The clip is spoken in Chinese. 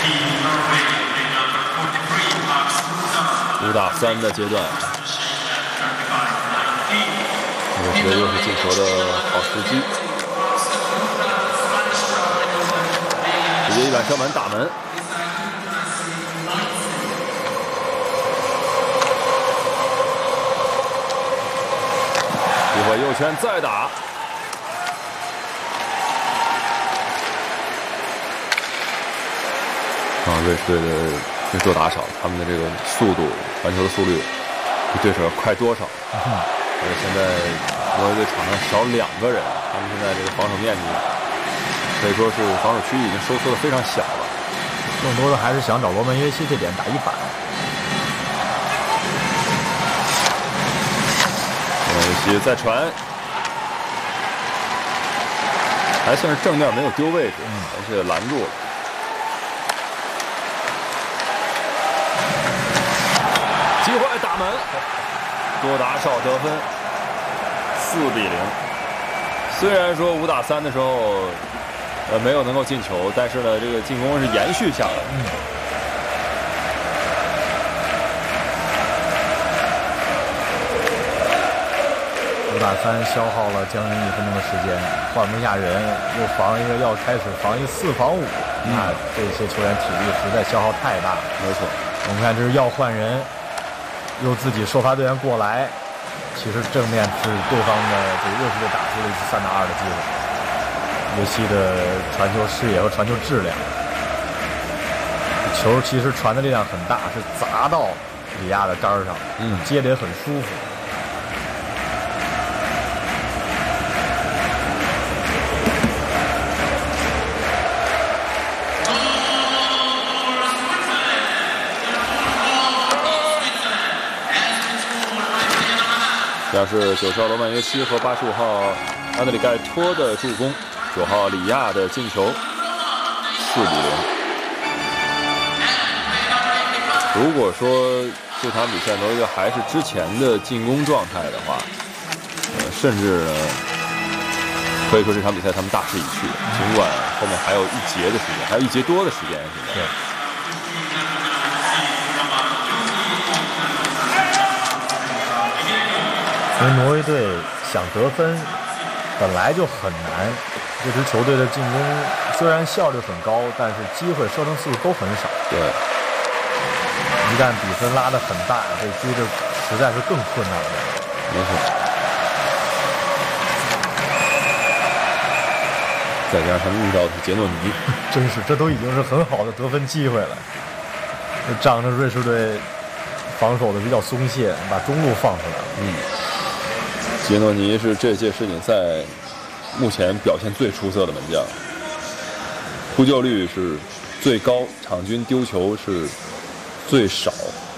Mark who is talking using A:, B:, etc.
A: 5打3的阶段，我觉得又是进球的好时机，直接一板射门打门。一会儿右圈再打。瑞士队的这多打少，他们的这个速度，传球的速率比对手要快多少？而且现在挪威队场上少2个人，他们现在这个防守面积可以说是防守区域已经收缩的非常小了。
B: 更多的还是想找罗曼约西这点打一板。
A: 罗曼约西再传，还算是正面没有丢位置，而且拦住了。机会打门，多打少得分，4比0。虽然说5打3的时候，没有能够进球，但是呢，这个进攻是延续下来的。
B: 5打3消耗了将近1分钟的时间，换不下人，又防一个要开始防一4防5，那这些球员体力实在消耗太大了。
A: 没错，
B: 我们看这是要换人。又自己首发队员过来，其实正面是对方的这个热刺队打出了一次3打2的机会。约西的传球视野和传球质量，球其实传的力量很大，是砸到里亚的杆上，接得也很舒服。
A: 这是90号罗曼约西和85号安德里盖托的助攻，9号里亚的进球，4比0。如果说这场比赛挪威队还是之前的进攻状态的话，甚至可以说这场比赛他们大势已去，尽管后面还有1节的时间，还有1节多的时间。
B: 对。因为挪威队想得分本来就很难，这支球队的进攻虽然效率很高，但是机会射程次数都很少。
A: 对，
B: 一旦比分拉得很大，这追着实在是更困难了。
A: 没错。再加上他们遇到的是杰诺尼，
B: 真是这都已经是很好的得分机会了。这仗着瑞士队防守的比较松懈，把中路放出来了。
A: 杰诺尼是这届世锦赛目前表现最出色的门将，扑救率是最高，场均丢球是最少。